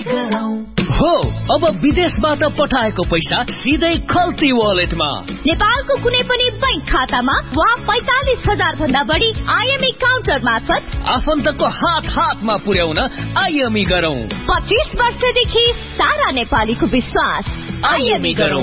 हो अब विदेशबाट पठाएको पैसा सिधै खल्ती वालेटमा, नेपालको कुनै पनि बैंक खातामा वा 45,000 भन्दा बढी आईएमई काउन्टर मार्फत आफन्तको हातमा पुर्याउन आईएमई गरौँ। 25 वर्षदेखि सारा नेपालीको विश्वास। आईएमई गरौँ।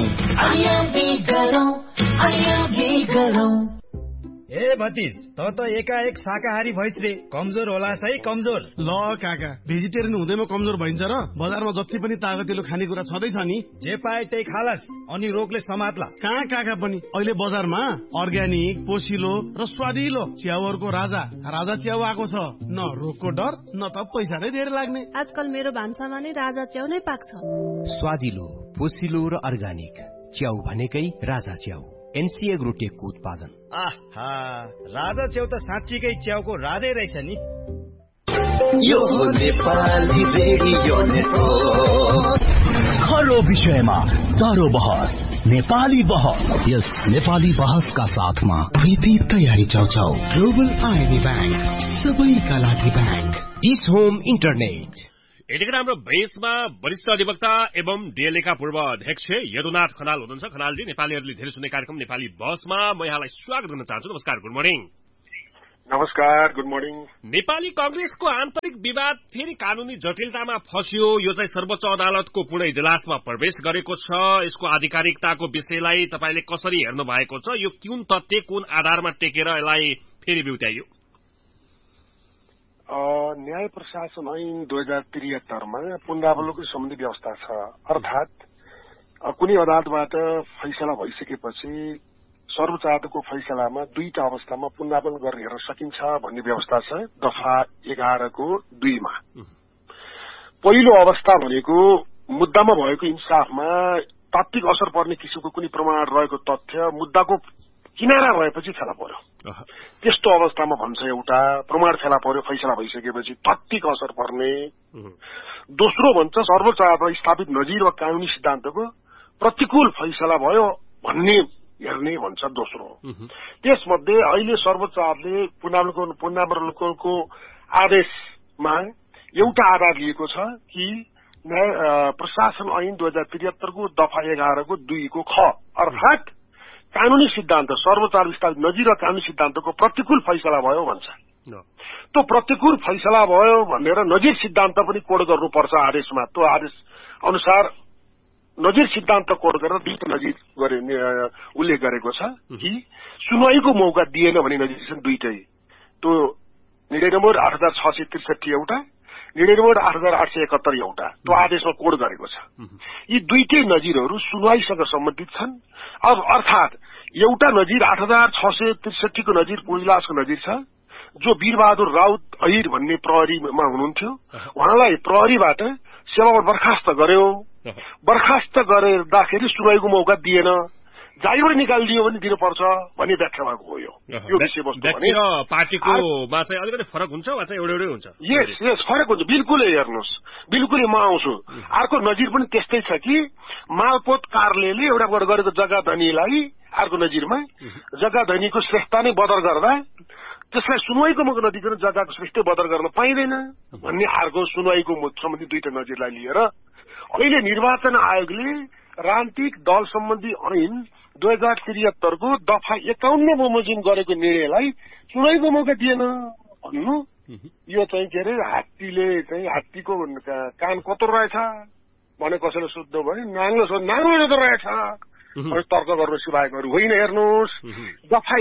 ए भतिज, त एकाएक शाकाहारी भइस रे, कमजोर होला है कमजोर। ल काका, भेजिटेरियन हुँदैमा कमजोर भइन्छ र? बजारमा जति पनि तागतिलो खानेकुरा छँदैछ नि, जे पाए त्यही खालास, अनि रोगले समात्ला। कहाँ काका पनि अहिले बजारमा अर्ग्यानिक, पोसिलो र स्वादिलो च्याउहरूको राजा च्याउ आएको छ। न रोगको डर, न त पैसा नै धेरै लाग्ने। आजकल मेरो भान्सामा नै राजा च्याउ नै पाक्छ। स्वादिलो, पोसिलो र अर्ग्यानिक च्याउ भनेकै राजा च्याउ। एनसीए ग्रुटेकको उत्पादन। आहा, राजा च्याउ त साँच्चीकै च्याउको राजै रहेछ नि। यो नेपाली रेडियो नेटवर्क, हर विषयमा चारो बहस, नेपाली बहस। यस नेपाली बहसका साथमा प्रीति तयारी चाउचाउ, ग्लोबल आईबी बैंक, सबैका लागि बैंक, डिस होम इन्टरनेट। यतिखेर हाम्रो बेसमा वरिष्ठ अधिवक्ता एवं डीएलएका पूर्व अध्यक्ष यदुनाथ खनाल हुनुहुन्छ। खनालजी, नेपालीहरूले धेरै सुन्ने कार्यक्रम नेपाली बसमा म यहाँलाई स्वागत गर्न चाहन्छु। नमस्कार, गुड मर्निङ। नमस्कार, गुड मर्निङ। नेपाली कांग्रेसको आन्तरिक विवाद फेरि कानूनी जटिलतामा फस्यो। यो चाहिँ सर्वोच्च अदालतको पुणे इजलासमा प्रवेश गरेको छ। यसको आधिकारिकताको विषयलाई तपाईले कसरी हेर्नु भएको छ? यो कुन तथ्य, कुन आधारमा टेकेर यसलाई फेरि बिउत्याइयो? न्याय प्रशासन ऐन 2073 मा पुनरावलोकन सम्बन्धी व्यवस्था छ। अर्थात कुनै अदालतबाट फैसला भइसकेपछि सर्वोच्च अदालतको फैसलामा दुईटा अवस्थामा पुनरावलोकन गरेर हेर्न सकिन्छ भन्ने व्यवस्था छ दफा 11 को 2 मा। पहिलो अवस्था भनेको मुद्दामा भएको इन्साफमा तात्विक असर पर्ने किसिमको कुनै प्रमाण रहेको तथ्य मुद्दाको किनारा रहेपछि फेला पर्यो। त्यस्तो अवस्थामा भन्छ एउटा प्रमाण फेला पर्यो फैसला भइसकेपछि तात्विक असर पर्ने। दोस्रो भन्छ सर्वोच्च अदालतमा स्थापित नजिर वा कानूनी सिद्धान्तको प्रतिकूल फैसला भयो भन्ने हेर्ने भन्छ दोस्रो। त्यसमध्ये अहिले सर्वोच्च अदालतले पुनरावलोकनको आदेशमा एउटा आधार लिएको छ कि प्रशासन ऐन 2073 को दफा 11 को 2 को ख, अर्थात कानूनी सिद्धान्त सर्वोच्च अदालत स्थापित नजिर र कानूनी सिद्धान्तको प्रतिकूल फैसला भयो भन्छ। त्यो प्रतिकूल फैसला भयो भनेर नजिर सिद्धान्त पनि कोड गर्नुपर्छ आदेशमा। त्यो आदेश अनुसार नजिर सिद्धान्त कोड गरेर दुईटा नजिर उल्लेख गरेको छ कि सुनवाईको मौका दिएन भने नजिर दुईटै। त्यो निर्णय नम्बर 8663 एउटा, निर्णय नम्बर 8871 एउटा, त्यो आदेशमा कोड गरेको छ। यी दुईटै नजिरहरू सुनवाईसँग सम्बन्धित छन्। अब अर्थात एउटा नजिर 8663 को नजिर पुइलासको नजिर छ, जो वीरबहादुर राउत अहिर भन्ने प्रहरीमा हुनुहुन्थ्यो। उहाँलाई प्रहरीबाट सेवाबाट बर्खास्त गर्यो। बर्खास्त गर्दाखेरि सुनवाईको मौका दिएन, जागिरबाट निकालिदियो भने दिनुपर्छ भन्ने व्याख्या भएको हो। यो विषयवस्तु भने पार्टीकोमा चाहिँ अलिकति फरक हुन्छ वा चाहिँ एउटै हुन्छ? यस फरक हुन्छ, बिल्कुलै। हेर्नुहोस्, बिल्कुलै म आउँछु। अर्को नजिर पनि त्यस्तै छ कि मालपोत कार्यालयले एउटा गरेको जग्गा धनीलाई अर्को नजिरमा जग्गा धनीको श्रेष्ठता नै बदर गर्दा त्यसलाई सुनवाईको मौका नदिकन जग्गाको श्रेष्ठता बदर गर्न पाइँदैन भन्ने अर्को सुनवाईको सम्बन्धी दुईटा नजिरलाई लिएर अहिले निर्वाचन आयोगले राजनीतिक दल सम्बन्धी ऐन 2073 को दफा 51 बमोजिम गरेको निर्णयलाई सुनवाईको मौका दिएन भन्नु। यो चाहिँ के अरे हात्तीको कान कत्रो रहेछ भने कसैले सोध्नु भयो, नाङ्लो जस्तो रहेछ तर्क गर्नु सिवायहरू होइन। हेर्नुहोस्, दफा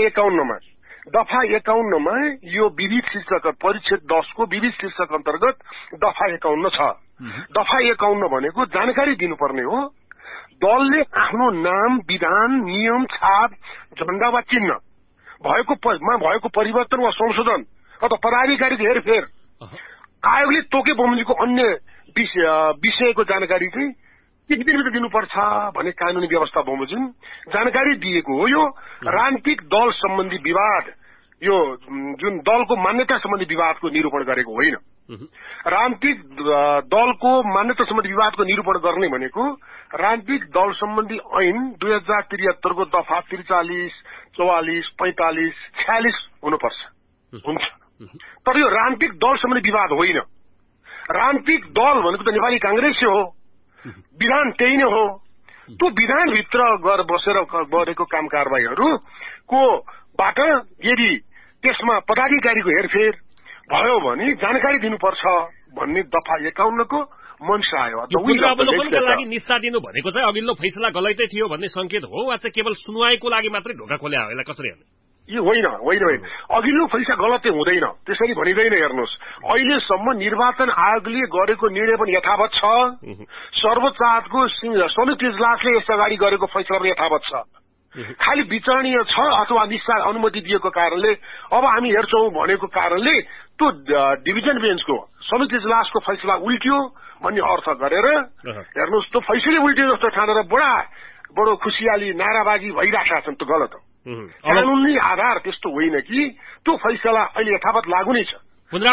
51 मा यो विविध शीर्षक परिच्छेद 10 को विविध शीर्षक अन्तर्गत दफा 51 छ। दफा 51 भनेको जानकारी दिनुपर्ने हो। दलले आफ्नो नाम, विधान, नियम, छाप, झण्डा वा चिन्ह भएको परिवर्तन वा संशोधन अथवा पदाधिकारीको हेरफेर आयोगले तोके बमोजिमको अन्य विषयको जानकारी चाहिँ एक दिनभित्र दिनुपर्छ भन्ने कानूनी व्यवस्था बमोजिम जानकारी दिएको हो। यो राजनीतिक दल सम्बन्धी विवाद, यो जुन दलको मान्यता सम्बन्धी विवादको निरूपण गरेको होइन। राजनीतिक दलको मान्यता सम्बन्धी विवादको निरूपण गर्ने भनेको राजनीतिक दल सम्बन्धी ऐन 2073 को दफा 43, 44, 45, 46 हुनुपर्छ, हुन्छ। तर यो राजनीतिक दल सम्बन्धी विवाद होइन। राजनीतिक दल भनेको त नेपाली कांग्रेसै हो, विधान त्यही नै हो। त्यो विधानभित्र बसेर गरेको काम कारबाहीहरूको बाट यदि त्यसमा पदाधिकारीको हेरफेर भयो भने जानकारी दिनुपर्छ भन्ने दफा 51 को मनसा आयो। पुनरावलोकनका लागि निस्ता दिनु भनेको चाहिँ अघिल्लो फैसला गलतै थियो भन्ने संकेत हो वा चाहिँ केवल सुनवाईको लागि मात्रै ढोका खोले हो? यसलाई कसरी हेर्ने? यो होइन अघिल्लो फैसला गलतै हुँदैन, त्यसरी भनिँदैन। हेर्नुहोस्, अहिलेसम्म निर्वाचन आयोगले गरेको निर्णय पनि यथावत छ, सर्वोच्च अदालतको संयुक्त इजलासले यस अगाडि गरेको फैसला पनि यथावत छ। खालि विचारणीय छ अथवा निस्ता अनुमति दिएको कारणले अब हामी हेर्छौं भनेको कारणले त्यो डिभिजन बेन्चको संयुक्त इजलासको फैसला उल्ट्यो भन्ने अर्थ गरेर हेर्नुहोस्, त्यो फैसला उल्ट्यो जस्तो ठानेर बडो खुसियाली नाराबाजी भइरहेका छन्। त्यो गलत हो। कानूनी आधार त्यस्तो होइन कि त्यो फैसला अहिले यथावत लागू नै छ।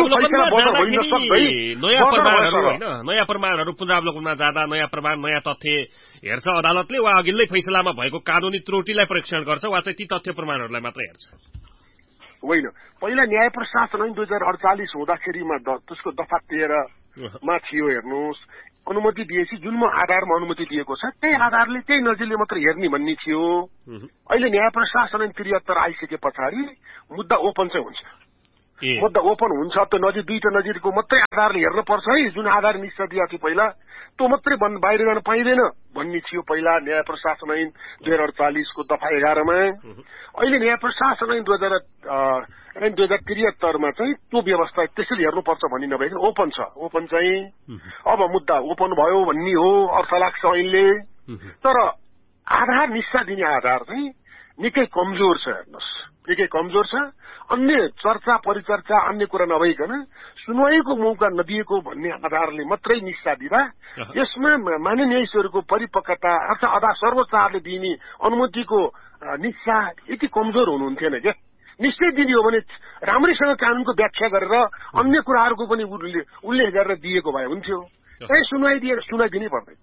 नयाँ प्रमाणहरू पुनरावलोकनमा जाँदा नयाँ प्रमाण नयाँ तथ्य हेर्छ अदालतले वा अघिल्लै फैसलामा भएको कानूनी त्रुटिलाई परीक्षण गर्छ वा चाहिँ ती तथ्य प्रमाणहरूलाई मात्रै हेर्छ? होइन, पहिला न्याय प्रशासन ऐन 2048 हुँदाखेरिमा त्यसको दफा 13 मा थियो। हेर्नुहोस्, अनुमति दिएपछि जुन आधारमा अनुमति दिएको छ त्यही आधारले त्यही नजिरले मात्र हेर्ने भन्ने थियो। अहिले न्याय प्रशासन ऐन 73 आइसके पछाडि मुद्दा ओपन चाहिँ हुन्छ। मुद्दा ओपन हुन्छ त नजिर दुईटा नजिरको मात्रै आधारले हेर्न पर्छ है, जुन आधार निश्चय दिएको थियो पहिला त्यो मात्रै बाहिर जान पाइँदैन भन्ने थियो पहिला न्याय प्रशासन ऐन 2048 को दफा 11 मा। अहिले न्याय प्रशासन ऐन 2073 मा चाहिँ त्यो व्यवस्था त्यसैले हेर्नुपर्छ भन्ने नभइकन ओपन छ। ओपन चाहिँ अब मुद्दा ओपन भयो भन्ने हो अर्थ लाग्छ अहिले। तर आधार निस्सा दिने आधार चाहिँ निकै कमजोर छ। हेर्नुहोस्, निकै कमजोर छ। अन्य चर्चा परिचर्चा अन्य कुरा नभइकन सुनवाईको मौका नदिएको भन्ने आधारले मात्रै निस्सा दिँदा यसमा मान्य न्यायाधीशहरूको परिपक्वता अथवा सर्वोच्च अदालतले दिने अनुमतिको निस्सा यति कमजोर हुनुहुन्थेन क्या। निश्चय दिने हो भने राम्रैसँग कानूनको व्याख्या गरेर अन्य कुराहरूको पनि उल्लेख गरेर दिएको भए हुन्थ्यो। त्यही सुनवाई दिएर सुनवाई दिनै पर्दैन।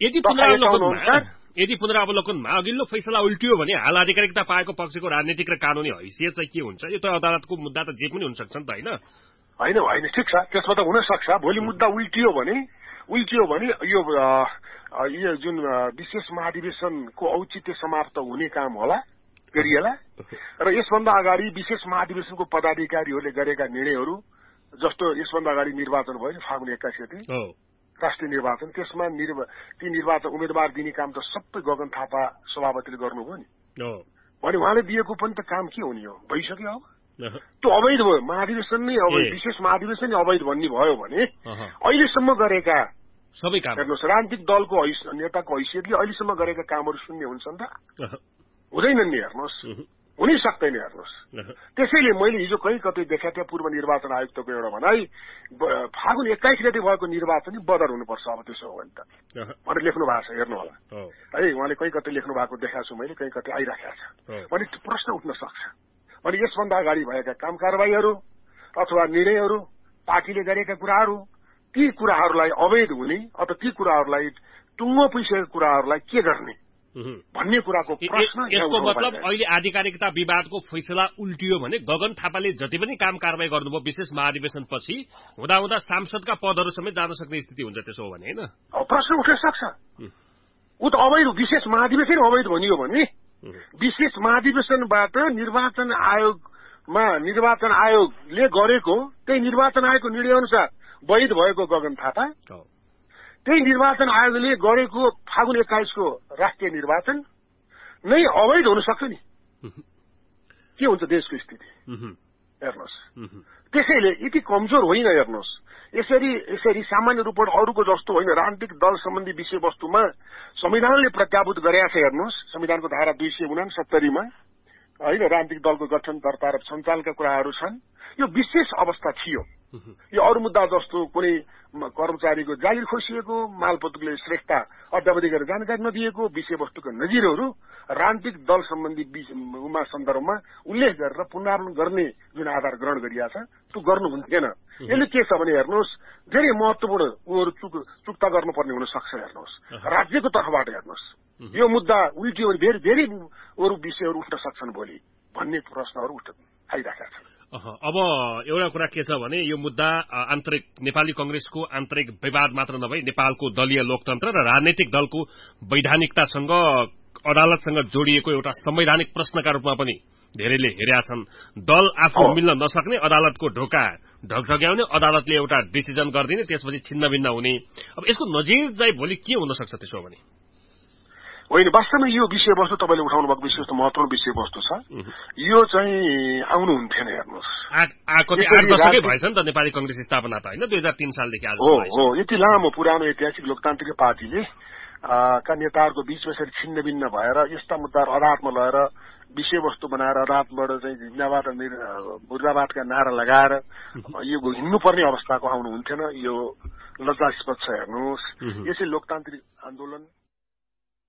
यदि पुनरावलोकनमा अघिल्लो फैसला उल्टियो भने हाल आधिकारिकता पाएको पक्षको राजनीतिक र कानूनी हैसियत चाहिँ के हुन्छ? यो त अदालतको मुद्दा त जे पनि हुन सक्छ नि त, होइन? होइन, ठिक छ, त्यसमा त हुन सक्छ। भोलि मुद्दा उल्टियो भने यो जुन विशेष महाधिवेशनको औचित्य समाप्त हुने काम होला गरिएला र यसभन्दा अगाडि विशेष महाधिवेशनको पदाधिकारीहरूले गरेका निर्णयहरू जस्तो यसभन्दा अगाडि निर्वाचन भयो फागुन 21 गते राष्ट्रिय निर्वाचन, त्यसमा ती निर्वाचन उम्मेद्वार दिने काम त सबै गगन थापा सभापतिले गर्नुभयो नि। भने उहाँले दिएको पनि त काम के हुने हो? भइसक्यो। अब त्यो अवैध भयो, महाधिवेशन नै अवैध, विशेष महाधिवेशन नै अवैध भन्ने भयो भने अहिलेसम्म गरेका सबै काम हेर्नुहोस्, राजनीतिक दलको नेताको हैसियतले अहिलेसम्म गरेका कामहरू शून्य हुन्छन् त? हुँदैनन् नि। हेर्नुहोस्, हुनै सक्दैन। हेर्नुहोस्, त्यसैले मैले हिजो कहीँ कतै देखा थिएँ पूर्व निर्वाचन आयुक्तको एउटा भनाइ, फागुन 21 गते भएको निर्वाचन बदर हुनुपर्छ अब त्यसो हो भने त भनेर लेख्नु भएको छ। हेर्नु होला है, उहाँले कहीँ कतै लेख्नु भएको देखाएको छु मैले, कहीँ कतै आइराखेको छ भने प्रश्न उठ्न सक्छ। भने यसभन्दा अगाडि भएका काम कारबाहीहरू अथवा निर्णयहरू पार्टीले गरेका कुराहरू ती कुराहरूलाई अवैध हुने अथवा ती कुराहरूलाई टुङ्गो पिसेका कुराहरूलाई के गर्ने भन्ने कुराको प्रश्न। यसको मतलब अहिले आधिकारिकता विवादको फैसला उल्टियो भने गगन थापाले जति पनि काम कारबाही गर्नुभयो विशेष महाधिवेशन पछि हुँदा सांसदका पदहरू समेत जान सक्ने स्थिति हुन्छ त्यसो हो भने, होइन? प्रश्न उठ्न सक्छ। ऊ त अवैध विशेष महाधिवेशन अवैध भनियो भने विशेष महाधिवेशनबाट निर्वाचन आयोगले गरेको त्यही निर्वाचन आयोगको निर्णय अनुसार वैध भएको गगन थापा त्यही निर्वाचन आयोगले गरेको फागुन 21 को राष्ट्रिय निर्वाचन नै अवैध हुन सक्छ नि। के हुन्छ देशको स्थिति? हेर्नुहोस्, त्यसैले यति कमजोर होइन। हेर्नुहोस्, यसरी सामान्य रूपमा अरूको जस्तो होइन। राजनीतिक दल सम्बन्धी विषयवस्तुमा संविधानले प्रत्याभूत गरेका छ। हेर्नुहोस्, संविधानको धारा 269 मा होइन राजनीतिक दलको गठन दर्ता र सञ्चालनका कुराहरू छन्। यो विशेष अवस्था थियो। यो अरू मुद्दा जस्तो कुनै कर्मचारीको जागिर खोसिएको, मालपोतले श्रेष्ठता अद्यावधि गरेर जानकारी नदिएको विषयवस्तुका नजिरहरू राजनीतिक दल सम्बन्धी सन्दर्भमा उल्लेख गरेर पुनरावलोकन गर्ने जुन आधार ग्रहण गरिएको छ त्यो गर्नु हुन्थेन। यसले के छ भने हेर्नुहोस्, धेरै महत्वपूर्ण उहरू चुक्ता गर्नुपर्ने हुन सक्छ। हेर्नुहोस्, राज्यको तर्फबाट हेर्नुहोस्, यो मुद्दा उल्टियो भने धेरै अरू विषयहरू उठ्न सक्छन् भोलि भन्ने प्रश्नहरू आइरहेका छन्। अब एउटा कुरा के छ भने यो मुद्दा आन्तरिक नेपाली कंग्रेसको आन्तरिक विवाद मात्र नभई नेपालको दलीय लोकतन्त्र र राजनैतिक दलको वैधानिकतासँग अदालतसँग जोडिएको एउटा संवैधानिक प्रश्नका रूपमा पनि धेरैले हेरेका छन्। दल आफू मिल्न नसक्ने, अदालतको ढोका ढकढक्याउने, अदालतले एउटा डिसिजन गरिदिने, त्यसपछि छिन्नभिन्न हुने। अब यसको नजिर चाहिँ भोलि के हुन सक्छ त्यसो भने? होइन, वास्तवमा यो विषयवस्तु तपाईँले उठाउनु भएको विषयवस्तु महत्वपूर्ण विषयवस्तु छ। यो चाहिँ आउनुहुन्थेन, हेर्नुहोस्। कति 8 दशकै भएछ नि त नेपाली कंग्रेस स्थापना त, होइन? 2003 सालदेखि आज हो। यति लामो पुरानो ऐतिहासिक लोकतान्त्रिक पार्टीले का नेताहरूको बीचमा यसरी छिन्नभिन्न भएर यस्ता मुद्दाहरू अदालतमा लगेर विषयवस्तु बनाएर अदालतबाट चाहिँ जिन्दाबाद मुर्दाबादका नारा लगाएर यो हिँड्नुपर्ने अवस्थाको आउनुहुन्थेन। यो लज्जास्पद छ, हेर्नुहोस्। यसै लोकतान्त्रिक आन्दोलन